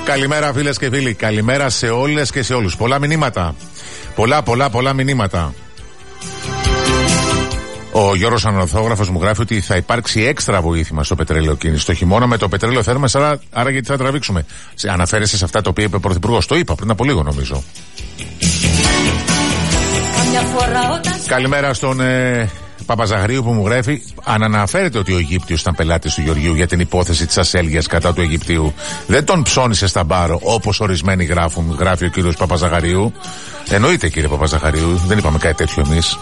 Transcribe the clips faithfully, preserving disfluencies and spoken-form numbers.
Καλημέρα φίλες και φίλοι, καλημέρα σε όλες και σε όλους. Πολλά μηνύματα, πολλά πολλά πολλά μηνύματα. Ο Γιώργος Ανορθόγραφος μου γράφει ότι θα υπάρξει έξτρα βοήθημα στο πετρέλαιο κίνηση το χειμώνα με το πετρέλαιο θέρμανσης, άρα, άρα γιατί θα τραβήξουμε. Σε, αναφέρεσαι σε αυτά τα οποία είπε ο Πρωθυπουργός. Το είπα πριν από λίγο νομίζω. Καλημέρα στον ε, Παπαζαγρίου που μου γράφει. Αν αναφέρεται ότι ο Αιγύπτιος ήταν πελάτης του Γεωργίου για την υπόθεση της ασέλγειας κατά του Αιγυπτίου, δεν τον ψώνισε στα μπάρο όπως ορισμένοι γράφουν, γράφει ο κύριος Παπαζαγαρίου. Εννοείται κύριε Παπαζαγαρίου, δεν είπαμε κάτι τέτοιο εμείς.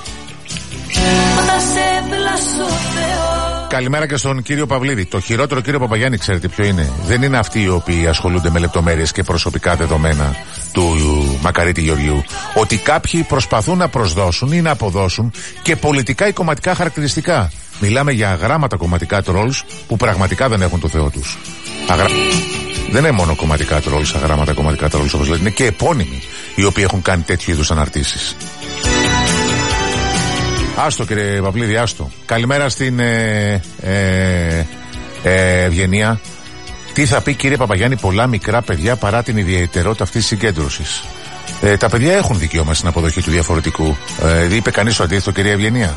Καλημέρα και στον κύριο Παυλίδη. Το χειρότερο, κύριο Παπαγιάννη, ξέρετε ποιο είναι? Δεν είναι αυτοί οι οποίοι ασχολούνται με λεπτομέρειες και προσωπικά δεδομένα του Μακαρίτη Γεωργιού. Ότι κάποιοι προσπαθούν να προσδώσουν ή να αποδώσουν και πολιτικά ή κομματικά χαρακτηριστικά. Μιλάμε για γράμματα κομματικά τρόλς που πραγματικά δεν έχουν το Θεό τους. Αγρα... Δεν είναι μόνο κομματικά τρόλς, αγράμματα κομματικά τρόλς όπως λέτε. Είναι και επώνυμοι οι οποίοι έχουν κάνει τέτοιου είδους αναρτήσεις. Άστο κύριε Παυλίδη, άστο. Καλημέρα στην ε, ε, ε, Ευγενία. Τι θα πει κύριε Παπαγιάννη, πολλά μικρά παιδιά παρά την ιδιαιτερότητα αυτής της συγκέντρωσης? Ε, τα παιδιά έχουν δικαίωμα στην αποδοχή του διαφορετικού. Ε, είπε κανείς το αντίθετο κυρία Ευγενία?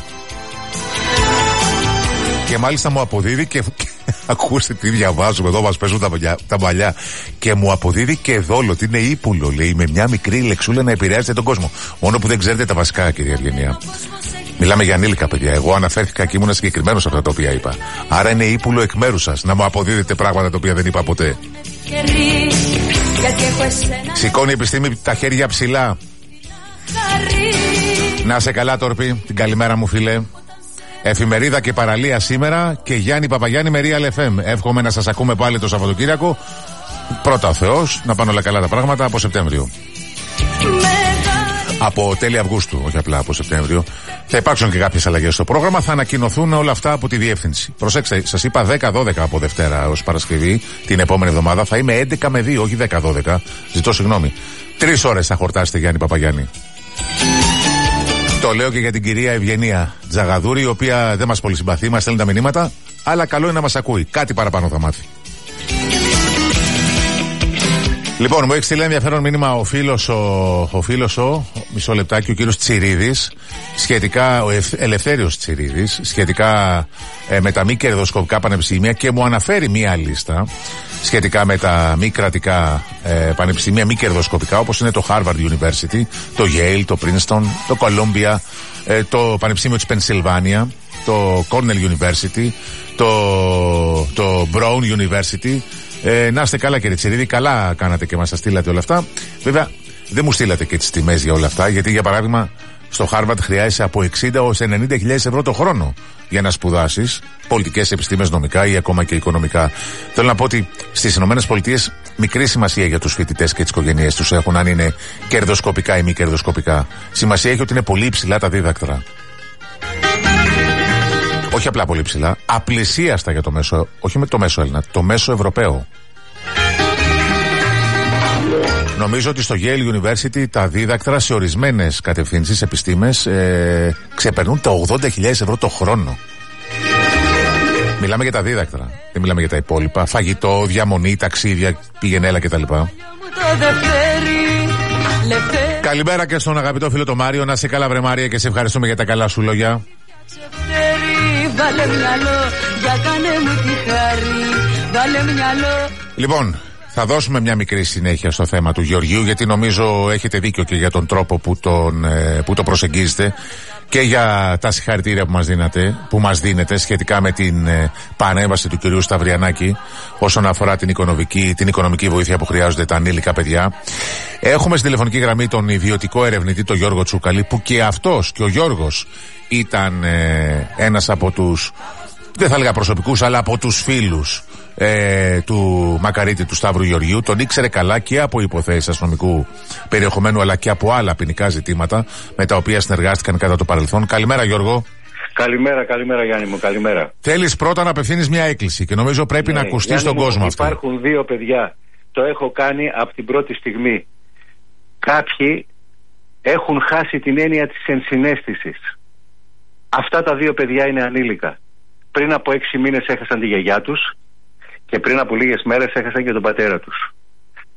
Και μάλιστα μου αποδίδει και, και ακούστε τι διαβάζουμε εδώ, μας παίζουν τα, τα μαλλιά. Και μου αποδίδει και δόλο, ότι είναι ύπουλο, λέει, με μια μικρή λεξούλα να επηρεάζεται τον κόσμο. Μόνο που δεν ξέρετε τα βασικά, κυρία Ευγενία. Μιλάμε για ανήλικα παιδιά. Εγώ αναφέρθηκα και ήμουν συγκεκριμένο σε αυτά τα οποία είπα. Άρα είναι ύπουλο εκ μέρου σας να μου αποδίδετε πράγματα τα οποία δεν είπα ποτέ. Σηκώνει η επιστήμη τα χέρια ψηλά. Να σε καλά, Τόρπη. Την καλημέρα μου, φίλε. Εφημερίδα και παραλία σήμερα και Γιάννη Παπαγιάννη με Real εφ εμ. Εύχομαι να σας ακούμε πάλι το Σαββατοκύριακο. Πρώτα ο Θεός, να πάνε όλα καλά τα πράγματα από Σεπτέμβριο. Από τέλη Αυγούστου, όχι απλά από Σεπτέμβριο. Θα υπάρξουν και κάποιες αλλαγές στο πρόγραμμα. Θα ανακοινωθούν όλα αυτά από τη διεύθυνση. Προσέξτε, σας είπα δέκα δώδεκα από Δευτέρα ως Παρασκευή. Την επόμενη εβδομάδα θα είμαι έντεκα με δύο, όχι δέκα δώδεκα. Ζητώ συγγνώμη. Τρεις ώρες θα χορτάσετε Γιάννη Παπαγιάννη. Το λέω και για την κυρία Ευγενία Τζαγαδούρη, η οποία δεν μας πολύ συμπαθεί, μας στέλνει τα μηνύματα, αλλά καλό είναι να μας ακούει. Κάτι παραπάνω θα μάθει. Λοιπόν, μου έχει στείλει ενδιαφέρον μήνυμα ο φίλος ο, ο, φίλος ο μισό λεπτάκι, ο κύριος Τσιρίδης, σχετικά, ο Ελευθέριος Τσιρίδης, σχετικά ε, με τα μη κερδοσκοπικά πανεπιστήμια και μου αναφέρει μία λίστα σχετικά με τα μη κρατικά ε, πανεπιστήμια, μη κερδοσκοπικά, όπως είναι το Harvard University, το Yale, το Princeton, το Columbia, ε, το Πανεπιστήμιο της Pennsylvania, το Cornell University, το, το Brown University. Ε, να είστε καλά κύριε Τσιρίδη, καλά κάνατε και μας τα στείλατε όλα αυτά. Βέβαια δεν μου στείλατε και τις τιμές για όλα αυτά, γιατί για παράδειγμα στο Harvard χρειάζεσαι από εξήντα έως ενενήντα χιλιάδες ευρώ το χρόνο για να σπουδάσεις πολιτικές επιστήμες, νομικά ή ακόμα και οικονομικά. Θέλω να πω ότι στις ΗΠΑ μικρή σημασία για τους φοιτητές και τις οικογένειές τους έχουν αν είναι κερδοσκοπικά ή μη κερδοσκοπικά. Σημασία έχει ότι είναι πολύ υψηλά τα δίδακτρα. Όχι απλά πολύ ψηλά, απλησίαστα για το μέσο, όχι με το μέσο Έλληνα, το μέσο Ευρωπαίο. Νομίζω ότι στο Yale University τα δίδακτρα σε ορισμένες κατευθύνσεις, επιστήμες, ε, ξεπερνούν τα ογδόντα χιλιάδες ευρώ το χρόνο. Μιλάμε για τα δίδακτρα, δεν μιλάμε για τα υπόλοιπα. Φαγητό, διαμονή, ταξίδια, πηγενέλα κτλ. Καλημέρα και στον αγαπητό φίλο το Μάριο. Να σε καλά βρε Μάρια και σε ευχαριστούμε για τα καλά σου λόγια. Βάλε μυαλό, για κάνε μου τη χάρη. Βάλε μυαλό. Λοιπόν, θα δώσουμε μια μικρή συνέχεια στο θέμα του Γεωργίου, γιατί νομίζω έχετε δίκιο και για τον τρόπο που, τον, που το προσεγγίζετε και για τα συγχαρητήρια που μας δίνετε, που μας δίνετε σχετικά με την ε, πανέμβαση του κυρίου Σταυριανάκη όσον αφορά την οικονομική, την οικονομική βοήθεια που χρειάζονται τα ανήλικα παιδιά. Έχουμε στην τηλεφωνική γραμμή τον ιδιωτικό ερευνητή, τον Γιώργο Τσούκαλη, που και αυτός και ο Γιώργος ήταν ε, ένας από τους, δεν θα έλεγα προσωπικούς, αλλά από τους φίλους ε, του Μακαρίτη, του Σταύρου Γεωργίου. Τον ήξερε καλά και από υποθέσεις αστυνομικού περιεχομένου, αλλά και από άλλα ποινικά ζητήματα με τα οποία συνεργάστηκαν κατά το παρελθόν. Καλημέρα Γιώργο. Καλημέρα, καλημέρα Γιάννη μου, καλημέρα. Θέλεις πρώτα να απευθύνεις μια έκκληση και νομίζω πρέπει ναι, να ακουστεί στον κόσμο αυτό. Υπάρχουν δύο παιδιά, το έχω κάνει από την πρώτη στιγμή. Κάποιοι έχουν χάσει την έννοια της ενσυναίσθησης. Αυτά τα δύο παιδιά είναι ανήλικα. Πριν από έξι μήνες έχασαν τη γιαγιά τους και πριν από λίγες μέρες έχασαν και τον πατέρα τους.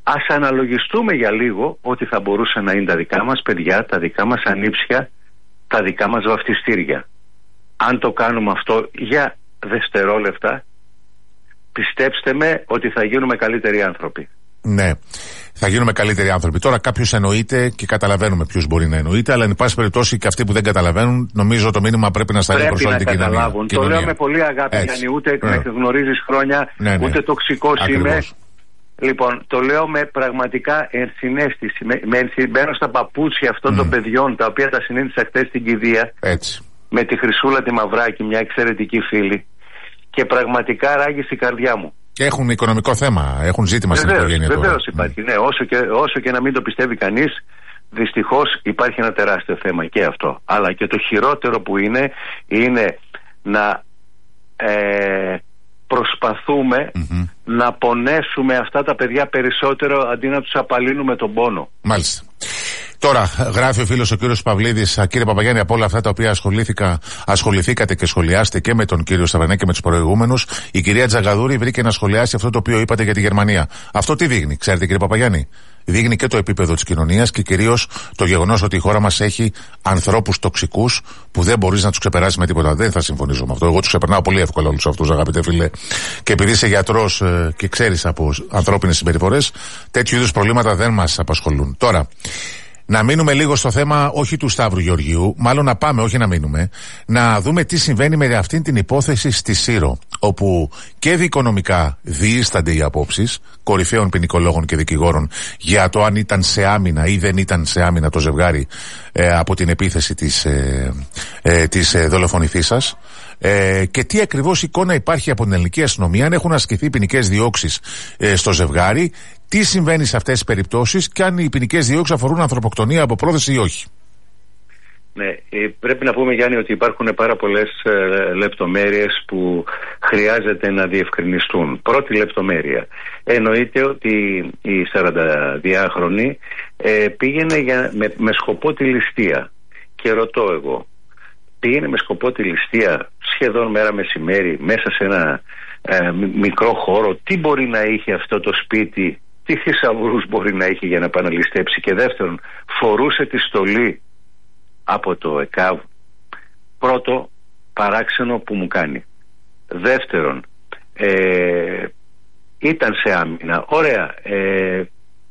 Ας αναλογιστούμε για λίγο ότι θα μπορούσε να είναι τα δικά μας παιδιά, τα δικά μας ανήψια, τα δικά μας βαφτιστήρια. Αν το κάνουμε αυτό για δευτερόλεπτα, πιστέψτε με ότι θα γίνουμε καλύτεροι άνθρωποι. Ναι, θα γίνουμε καλύτεροι άνθρωποι. Τώρα κάποιος εννοείται και καταλαβαίνουμε ποιους μπορεί να εννοείται, αλλά εν πάση περιπτώσει και αυτοί που δεν καταλαβαίνουν, νομίζω το μήνυμα πρέπει να σταλεί προς όλη την κοινωνία. Το λέω με πολύ αγάπη, Γιάννη, ούτε ναι. με γνωρίζεις χρόνια, ναι, ναι. ούτε τοξικός είμαι. Λοιπόν, το λέω με πραγματικά ενσυναίσθηση. Με, με ενσυμπαίνω στα παπούτσια αυτών mm. των παιδιών, τα οποία τα συνήθισα χτες στην κηδεία. Έτσι. Με τη Χρυσούλα τη Μαυράκη, μια εξαιρετική φίλη. Και πραγματικά ράγισε η καρδιά μου. Και έχουν οικονομικό θέμα, έχουν ζήτημα βεβαίως, στην οικογένεια τώρα. Βεβαίως υπάρχει, ναι. Όσο και, όσο και να μην το πιστεύει κανείς, δυστυχώς υπάρχει ένα τεράστιο θέμα και αυτό. Αλλά και το χειρότερο που είναι, είναι να ε, προσπαθούμε mm-hmm. να πονέσουμε αυτά τα παιδιά περισσότερο αντί να τους απαλύνουμε τον πόνο. Μάλιστα. Τώρα, γράφει ο φίλος ο κύριος Παυλίδης, κύριε Παπαγιάννη, από όλα αυτά τα οποία ασχοληθήκατε και σχολιάστε και με τον κύριο Σταυρανέ και με τους προηγούμενους, η κυρία Τζαγαδούρη βρήκε να σχολιάσει αυτό το οποίο είπατε για τη Γερμανία. Αυτό τι δείχνει, ξέρετε κύριε Παπαγιάννη? Δείχνει και το επίπεδο της κοινωνίας και κυρίως το γεγονός ότι η χώρα μας έχει ανθρώπους τοξικούς που δεν μπορείς να τους ξεπεράσεις με τίποτα. Δεν θα συμφωνήσω με αυτό. Εγώ τους ξεπερνάω πολύ εύκολα όλους αυτούς, αγαπητέ φίλε. Και επειδή είσαι γιατρός ε, και ξέρεις από ανθρώπινες συμπεριφορές, τέτοιου είδους προβλήματα δεν μας απασχολούν. Τώρα, να μείνουμε λίγο στο θέμα όχι του Σταύρου Γεωργίου, μάλλον να πάμε, όχι να μείνουμε, να δούμε τι συμβαίνει με αυτήν την υπόθεση στη Σύρο, όπου και δικονομικά διείστανται οι απόψεις κορυφαίων ποινικολόγων και δικηγόρων για το αν ήταν σε άμυνα ή δεν ήταν σε άμυνα το ζευγάρι ε, από την επίθεση της, ε, ε, της ε, δολοφονηθής σας. Ε, και τι ακριβώς εικόνα υπάρχει από την ελληνική αστυνομία, αν έχουν ασκηθεί ποινικές διώξεις ε, στο ζευγάρι, τι συμβαίνει σε αυτές τις περιπτώσεις και αν οι ποινικές διώξεις αφορούν ανθρωποκτονία από πρόθεση ή όχι. Ναι, πρέπει να πούμε, Γιάννη, ότι υπάρχουν πάρα πολλές ε, λεπτομέρειες που χρειάζεται να διευκρινιστούν. Πρώτη λεπτομέρεια. Εννοείται ότι η σαρανταδυάχρονη ε, πήγαινε για, με, με σκοπό τη ληστεία. Και ρωτώ εγώ, πήγαινε με σκοπό τη ληστεία σχεδόν μέρα μεσημέρι μέσα σε ένα ε, μικρό χώρο? Τι μπορεί να είχε αυτό το σπίτι, τι θησαυρούς μπορεί να είχε για να επαναληστέψει? Και δεύτερον, φορούσε τη στολή από το ΕΚΑΒ? Πρώτο παράξενο που μου κάνει. Δεύτερον, ε, ήταν σε άμυνα. Ωραία. Ε,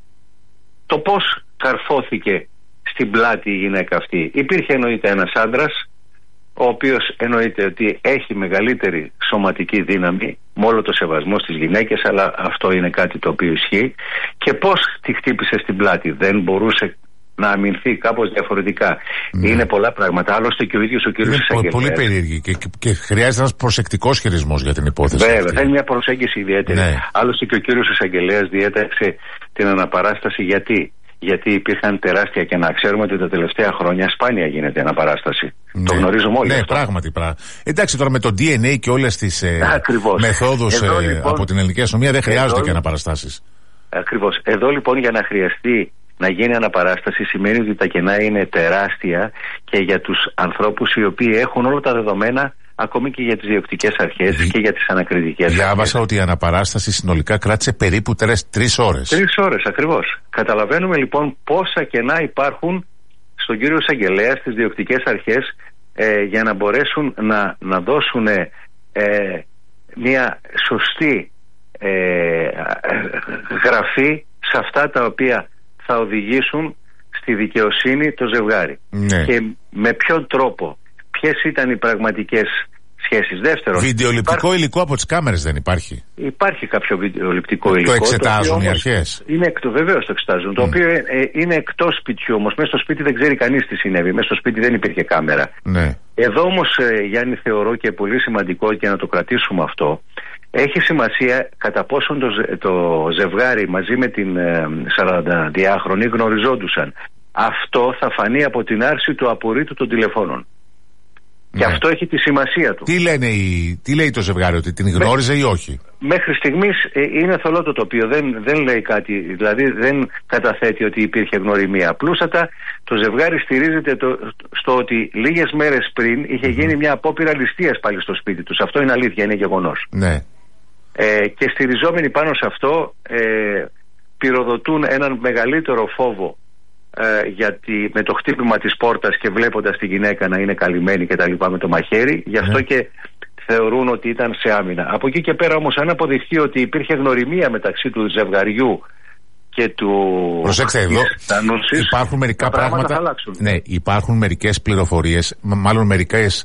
το πώς καρφώθηκε στην πλάτη η γυναίκα αυτή? Υπήρχε εννοείται ένας άντρας, ο οποίος εννοείται ότι έχει μεγαλύτερη σωματική δύναμη, με όλο το σεβασμό στις γυναίκες, αλλά αυτό είναι κάτι το οποίο ισχύει. Και πώς τη χτύπησε στην πλάτη? Δεν μπορούσε να αμυνθεί κάπως διαφορετικά? Ναι. Είναι πολλά πράγματα. Άλλωστε και ο ίδιος ο κύριος Εισαγγελέας. Είναι πολύ περίεργη και, και, και χρειάζεται ένας προσεκτικός χειρισμός για την υπόθεση. Βέβαια, θέλει μια προσέγγιση ιδιαίτερη. Ναι. Άλλωστε και ο κύριος Εισαγγελέας διέταξε την αναπαράσταση. Γιατί? Γιατί υπήρχαν τεράστια κενά. Ξέρουμε ότι τα τελευταία χρόνια σπάνια γίνεται αναπαράσταση. Ναι. Το γνωρίζουμε όλοι. Ναι, αυτό. πράγματι. Πρά... Εντάξει, τώρα με το ντι εν έι και όλες τις ε, μεθόδους ε, λοιπόν, από την ελληνική αστυνομία δεν χρειάζονται εδώ, και αναπαραστάσεις. Ακριβώς. Εδώ λοιπόν για να χρειαστεί να γίνει αναπαράσταση σημαίνει ότι τα κενά είναι τεράστια και για τους ανθρώπους οι οποίοι έχουν όλα τα δεδομένα, ακόμη και για τις διοκτικές αρχές Δι... και για τις ανακριτικές. Διάβασα αρχές. ότι η αναπαράσταση συνολικά κράτησε περίπου τρεις ώρες. Τρεις ώρες ακριβώς. Καταλαβαίνουμε λοιπόν πόσα κενά υπάρχουν στον κύριο Εισαγγελέα, στις διοκτικές αρχές, ε, για να μπορέσουν να, να δώσουν ε, μια σωστή ε, γραφή σε αυτά τα οποία θα οδηγήσουν στη δικαιοσύνη το ζευγάρι. Ναι. Και με ποιον τρόπο, ποιες ήταν οι πραγματικές σχέσεις. Δεύτερον, βιντεοληπτικό υπάρχουν... υλικό από τις κάμερες δεν υπάρχει? Υπάρχει κάποιο βιντεοληπτικό υλικό. Το εξετάζουν το οι αρχές? Είναι εκτό, βεβαίως το εξετάζουν. Mm. Το οποίο ε, είναι εκτός σπιτιού όμως. Μέσα στο σπίτι δεν ξέρει κανείς τι συνέβη. Μέσα στο σπίτι δεν υπήρχε κάμερα. Ναι. Εδώ όμως, ε, Γιάννη, θεωρώ και πολύ σημαντικό και να το κρατήσουμε αυτό. Έχει σημασία κατά πόσον το, το ζευγάρι μαζί με την ε, σαρανταδυάχρονη γνωριζόντουσαν. Αυτό θα φανεί από την άρση του απορρίτου των τηλεφώνων. Ναι. Και αυτό έχει τη σημασία του. Τι, λένε οι, τι λέει το ζευγάρι, ότι την γνώριζε ή όχι? Μέχρι στιγμής ε, είναι θολό το τοπίο. Δεν, δεν λέει κάτι, δηλαδή δεν καταθέτει ότι υπήρχε γνωριμία. Απλούστατα το ζευγάρι στηρίζεται το, στο ότι λίγες μέρες πριν είχε mm-hmm. γίνει μια απόπειρα ληστείας πάλι στο σπίτι τους. Αυτό είναι αλήθεια, είναι γεγονός. Ναι. Ε, και στηριζόμενοι πάνω σε αυτό, ε, πυροδοτούν έναν μεγαλύτερο φόβο ε, γιατί με το χτύπημα της πόρτας και βλέποντας τη γυναίκα να είναι καλυμμένη και τα λοιπά με το μαχαίρι, γι' αυτό mm. και θεωρούν ότι ήταν σε άμυνα. Από εκεί και πέρα όμως, αν αποδειχθεί ότι υπήρχε γνωριμία μεταξύ του ζευγαριού και του... Προσέξτε εδώ, υπάρχουν μερικά πράγματα, πράγματα ναι, υπάρχουν μερικές πληροφορίες, μάλλον μερικές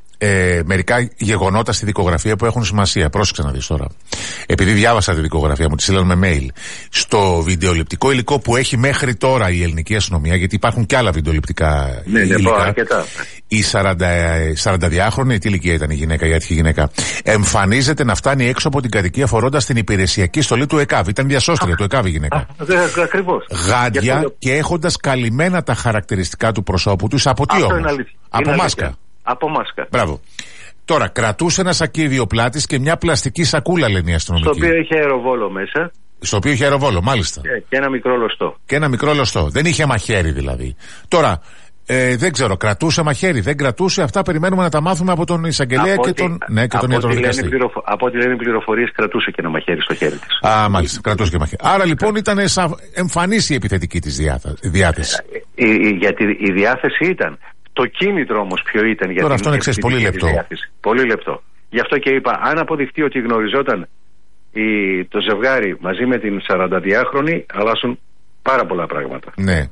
Ε, μερικά γεγονότα στη δικογραφία που έχουν σημασία. Πρόσεξε να δεις τώρα. Επειδή διάβασα τη δικογραφία μου, τη στείλαν με mail. Στο βιντεοληπτικό υλικό που έχει μέχρι τώρα η ελληνική αστυνομία, γιατί υπάρχουν και άλλα βιντεοληπτικά ναι, υλικά. Ναι, η σαρανταδιάχρονη, τι ηλικία ήταν η γυναίκα, η άτυχη γυναίκα, εμφανίζεται να φτάνει έξω από την κατοικία φορώντας την υπηρεσιακή στολή του ΕΚΑΒ. Ήταν διασώστρια του ΕΚΑΒ η γυναίκα. Ακριβώς. Γάντια και έχοντας καλυμμένα τα χαρακτηριστικά του προσώπου του. Από τι όμως? Από μάσκα. Από μάσκα. Μπράβο. Τώρα, κρατούσε ένα σακίδιο πλάτης και μια πλαστική σακούλα, λένε οι αστυνομικοί. Στο οποίο είχε αεροβόλο μέσα. Στο οποίο είχε αεροβόλο, μάλιστα. Και, και ένα μικρό λωστό. Και ένα μικρό λωστό. Δεν είχε μαχαίρι δηλαδή. Τώρα, ε, δεν ξέρω, κρατούσε μαχαίρι, δεν κρατούσε. Αυτά περιμένουμε να τα μάθουμε από τον εισαγγελέα και τον, ναι, και τον ιατροδικαστή. Πληροφο... Από ό,τι λένε οι πληροφορίες, κρατούσε και ένα μαχαίρι στο χέρι της. Α, μάλιστα, κρατούσε και μαχαίρι. Άρα λοιπόν ήταν σαν... εμφανής η επιθετική της διάθεση. Ε, ε, γιατί η διάθεση ήταν. Το κίνητρο όμως ποιο ήταν? Τώρα για αυτό είναι ξέρεις πολύ λεπτό. Πολύ λεπτό. Γι' αυτό και είπα, αν αποδειχτεί ότι γνωριζόταν η, το ζευγάρι μαζί με την σαρανταδιάχρονη, αλλάσουν πάρα πολλά πράγματα. Ναι.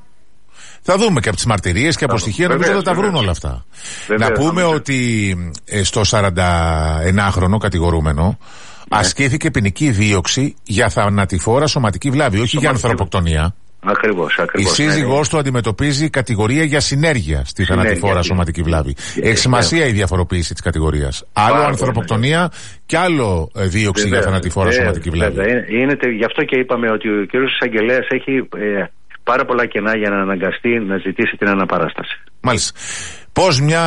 Θα δούμε και από τις μαρτυρίες και από στοιχεία, νομίζω θα τα βρουν όλα αυτά. Βεβαίως, να πούμε βεβαίως. ότι ε, στο σαρανταενάχρονο κατηγορούμενο ναι. ασκήθηκε ποινική δίωξη για θανατηφόρα σωματική βλάβη, όχι Σωματική. για ανθρωποκτονία. Ακριβώς, ακριβώς. Η σύζυγός ναι, ναι. του αντιμετωπίζει κατηγορία για συνέργεια στη συνέργεια, θανατηφόρα ναι. σωματική βλάβη. Έχει σημασία η διαφοροποίηση της κατηγορίας. Άλλο Πάρα ανθρωποκτονία ναι. και άλλο δίωξη βέβαια, για θανατηφόρα βέβαια, σωματική βλάβη. Βέβαια. Είναι, γι' αυτό και είπαμε ότι ο κ. εισαγγελέας έχει ε, πάρα πολλά κενά για να αναγκαστεί να ζητήσει την αναπαράσταση. Μάλιστα. Πώς μια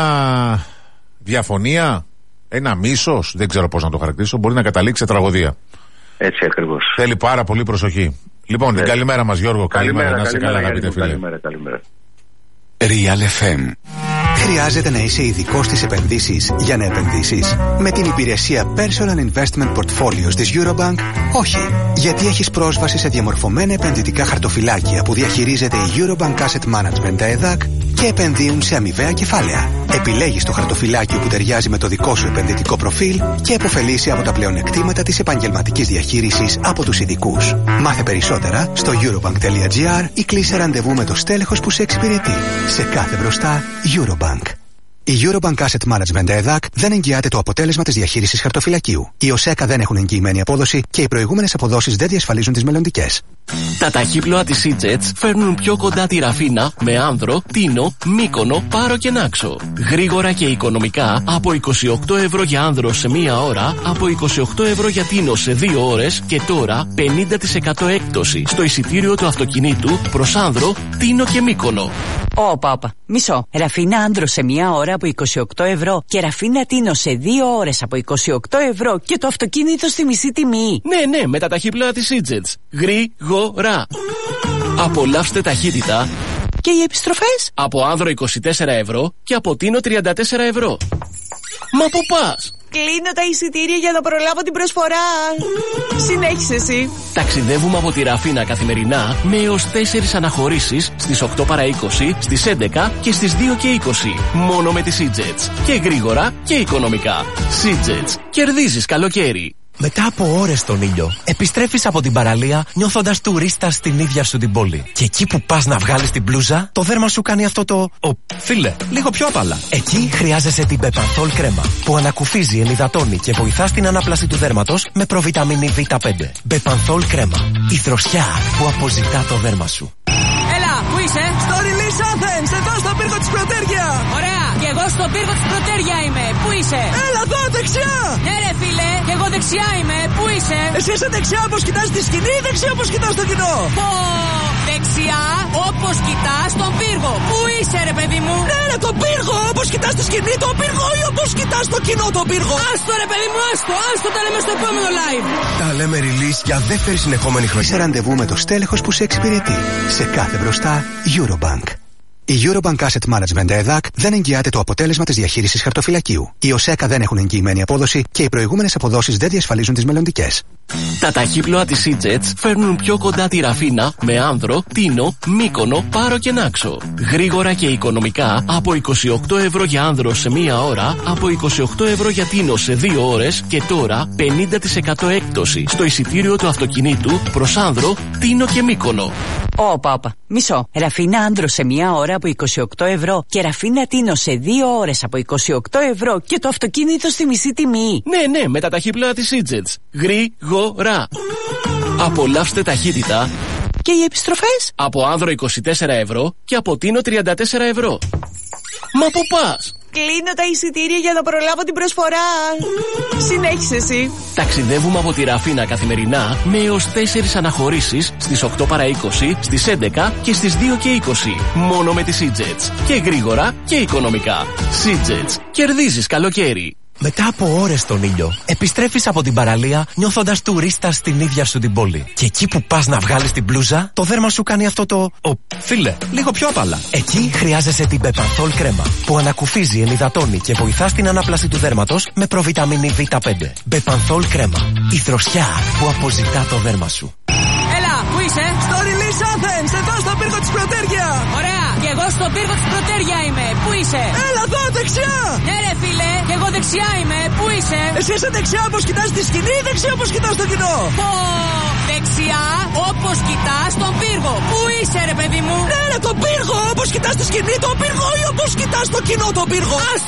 διαφωνία, ένα μίσος, δεν ξέρω πώς να το χαρακτηρίσω, μπορεί να καταλήξει σε τραγωδία. Έτσι ακριβώς. Θέλει πάρα πολύ προσοχή. Λοιπόν, την καλημέρα μας Γιώργο, καλημέρα, καλημέρα να είσαι καλά αγαπητέ φίλε. Καλημέρα, καλημέρα. Real εφ εμ. Χρειάζεται να είσαι ειδικός στις επενδύσεις για να επενδύσεις? Με την υπηρεσία Personal Investment Portfolios της Eurobank, όχι. Γιατί έχεις πρόσβαση σε διαμορφωμένα επενδυτικά χαρτοφυλάκια που διαχειρίζεται η Eurobank Asset Management ΕΔΑΚ και επενδύουν σε αμοιβαία κεφάλαια. Επιλέγεις το χαρτοφυλάκιο που ταιριάζει με το δικό σου επενδυτικό προφίλ και επωφελείσαι από τα πλεονεκτήματα της επαγγελματικής διαχείρισης από τους ειδικούς. Μάθε περισσότερα στο eurobank τελεία gr ή κλείσε ραντεβού με το στέλεχος που σε εξυπηρετεί. Σε κάθε μπροστά, Eurobank. Η Eurobank Asset Management ΕΔΑΚ δεν εγγυάται το αποτέλεσμα της διαχείρισης χαρτοφυλακίου. Οι ΟΣΕΚΑ δεν έχουν εγγυημένη απόδοση και οι προηγούμενες αποδόσεις δεν διασφαλίζουν τις μελλοντικές. Τα ταχύπλοα της Seajets φέρνουν πιο κοντά τη Ραφίνα με Άνδρο, Τίνο, Μύκονο, Πάρο και Νάξο. Γρήγορα και οικονομικά από είκοσι οκτώ ευρώ για Άνδρο σε μία ώρα, από είκοσι οκτώ ευρώ για Τίνο σε δύο ώρες και τώρα πενήντα τοις εκατό έκπτωση στο εισιτήριο του αυτοκινήτου προς Άνδρο, Τίνο και Μύκονο. Όπα, όπα. Μισό. Ραφίνα Άνδρο σε μία ώρα από είκοσι οκτώ ευρώ και Ραφίνα Τίνο σε δύο ώρες από είκοσι οκτώ ευρώ και το αυτοκίνητο στη μισή τιμή. Ναι, ναι, με τα ταχύπλοα της Seajets. Γρήγορα. Απολαύστε ταχύτητα. Και οι επιστροφές? Από Άνδρο είκοσι τέσσερα ευρώ και από Τίνο τριάντα τέσσερα ευρώ. Μα πού πας? Κλείνω τα εισιτήρια για να προλάβω την προσφορά. Συνέχισε εσύ. Ταξιδεύουμε από τη Ραφίνα καθημερινά με έως τέσσερις αναχωρήσεις στις οκτώ παρά είκοσι, στις έντεκα και στις δύο και είκοσι. Μόνο με τη Seajets. Και γρήγορα και οικονομικά. Seajets. Κερδίζεις καλοκαίρι. Μετά από ώρες στον ήλιο, επιστρέφεις από την παραλία νιώθοντας τουρίστας στην ίδια σου την πόλη. Και εκεί που πας να βγάλεις την μπλούζα, το δέρμα σου κάνει αυτό το... Ο, φίλε, λίγο πιο απαλά. Εκεί χρειάζεσαι την Bepanthol κρέμα, που ανακουφίζει, ενυδατώνει και βοηθά στην ανάπλαση του δέρματος με προβιταμίνη βι πέντε. Bepanthol κρέμα. Η δροσιά που αποζητά το δέρμα σου. Έλα, πού είσαι? Στο Release Athens, εδώ στο πύργο της Πρωτέρια. Ωραία, και εγώ στο πύργο της Πρωτέρια είμαι. Πού είσαι? Έλα εδώ, δεξιά. Ναι ρε φίλε, και εγώ δεξιά είμαι. Πού είσαι? Εσύ είσαι δεξιά όπως κοιτάς τη σκηνή ή δεξιά όπως κοιτάς το κοινό? Πω, δεξιά όπως κοιτάς τον πύργο. Πού είσαι ρε παιδί μου? Ναι ρε, τον πύργο, όπως κοιτάς τη σκηνή τον πύργο ή όπως κοιτάς το κοινό τον πύργο? Άστο ρε παιδί μου, άστο, άστο, τα λέμε στο επόμενο live. Τα λέμε Release για δεύτερη συνεχόμενη χρονιά. Σε ραντεβού με το στέλεχος που σε εξυπηρετεί. Σε κάθε μπροστά, Eurobank. Η Eurobank Asset Management ΕΔΑΚ δεν εγγυάται το αποτέλεσμα της διαχείρισης χαρτοφυλακίου. Οι ΟΣΕΚΑ δεν έχουν εγγυημένη απόδοση και οι προηγούμενες αποδόσεις δεν διασφαλίζουν τις μελλοντικές. Τα ταχύπλοα της Seajets φέρνουν πιο κοντά τη Ραφίνα με Άνδρο, Τίνο, Μύκονο, Πάρο και Νάξο. Γρήγορα και οικονομικά από είκοσι οκτώ ευρώ για Άνδρο σε μία ώρα, από είκοσι οκτώ ευρώ για Τίνο σε δύο ώρες και τώρα πενήντα τοις εκατό έκπτωση στο εισιτήριο του αυτοκινήτου προς Άνδρο, Τίνο και Μύκονο. Όπα, όπα. Μισό. Ραφίνα Άνδρο σε μία ώρα από είκοσι οκτώ ευρώ και Ραφίνα Τίνο σε δύο ώρες από είκοσι οκτώ ευρώ και το αυτοκίνητο στη μισή τιμή. Ναι, ναι, με τα ταχύπλοα της Seajets. Γρήγορα. Απολαύστε ταχύτητα. Και οι επιστροφές? Από Άνδρο είκοσι τέσσερα ευρώ και από Τίνο τριάντα τέσσερα ευρώ. Μα πού πας? Κλείνω τα εισιτήρια για να προλάβω την προσφορά. Συνέχισε εσύ. Ταξιδεύουμε από τη Ραφίνα καθημερινά με έως τέσσερις αναχωρήσεις στις οκτώ παρά είκοσι, στις έντεκα και στις δύο και είκοσι. Μόνο με τη Seajets. Και γρήγορα και οικονομικά. Seajets. Κερδίζεις καλοκαίρι. Μετά από ώρες στον ήλιο, επιστρέφεις από την παραλία νιώθοντας τουρίστας στην ίδια σου την πόλη. Και εκεί που πας να βγάλεις την μπλούζα, το δέρμα σου κάνει αυτό το... Ο, φίλε, λίγο πιο απαλά. Εκεί χρειάζεσαι την Bepanthol κρέμα, που ανακουφίζει, ενυδατώνει και βοηθά στην ανάπλαση του δέρματος με προβιταμίνη βι πέντε. Bepanthol κρέμα. Η δροσιά που αποζητά το δέρμα σου. Έλα, πού είσαι? Στο Release Athens, εδώ στο πύργο της Πρωτέρια. Ωραία, και εγώ στο πύργο της Πρωτέρια είμαι. Πού είσαι? Έλα εδώ, δεξιά. Ναι ρε φίλε, και εγώ δεξιά είμαι. Πού είσαι? Εσύ είσαι δεξιά όπως κοιτάς τη σκηνή ή δεξιά όπως κοιτάς το κοινό? Πω, δεξιά όπως κοιτάς τον πύργο. Πού είσαι ρε παιδί μου? Ναι ρε, τον πύργο, όπως κοιτάς τη σκηνή τον πύργο ή όπως κοιτάς το κοινό τον πύργο?